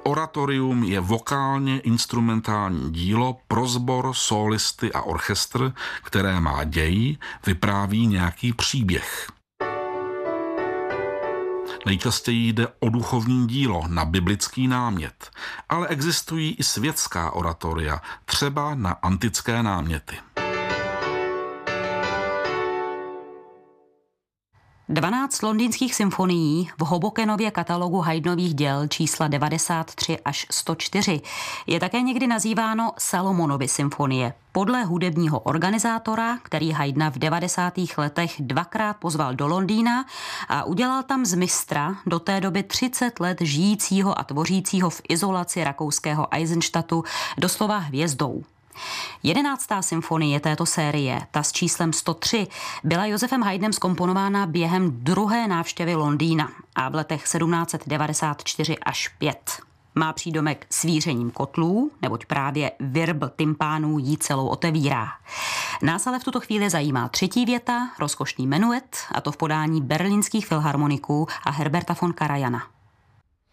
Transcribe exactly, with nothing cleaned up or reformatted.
Oratorium je vokálně instrumentální dílo pro sbor, sólisty a orchestr, které má děj, vypráví nějaký příběh. Nejčastěji jde o duchovní dílo na biblický námět, ale existují i světská oratoria, třeba na antické náměty. dvanáct londýnských symfonií v Hobokenově katalogu Haydnových děl čísla devadesát tři až sto čtyři je také někdy nazýváno Salomonovy symfonie, podle hudebního organizátora, který Haydna v devadesátých letech dvakrát pozval do Londýna a udělal tam z mistra do té doby třicet let žijícího a tvořícího v izolaci rakouského Eisenstadtu doslova hvězdou. Jedenáctá symfonie této série, ta s číslem sto tři, byla Josefem Haydnem zkomponována během druhé návštěvy Londýna a v letech sedmnáct devadesát čtyři až pět. Má přídomek svířením kotlů, neboť právě virbl tympánů jí celou otevírá. Nás ale v tuto chvíli zajímá třetí věta, rozkošný menuet, a to v podání berlínských filharmoniků a Herberta von Karajana.